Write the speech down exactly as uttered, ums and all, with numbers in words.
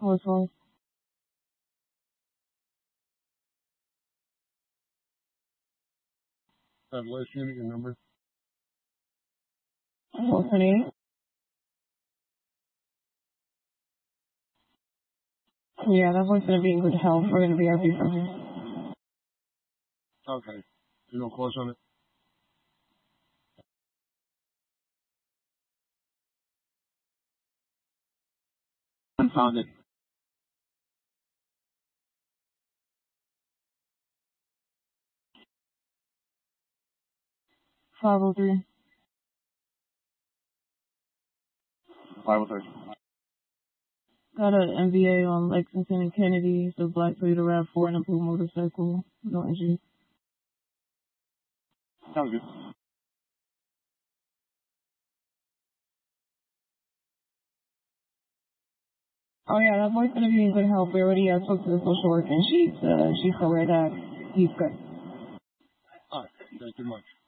What's wrong? That last unit, your number? What's her name? Yeah, that boy's gonna be in good health. We're gonna be R P from here. Okay. You know, close on it? I found it. five oh three. five oh three. Got an M V A on Lexington and Kennedy. It's a black Toyota RAV four and a blue motorcycle. No injuries. Sounds good. Oh yeah, that boy's gonna be in good health. We already uh, spoke to the social worker and she's uh, she's aware that he's good. All right. Thank you much.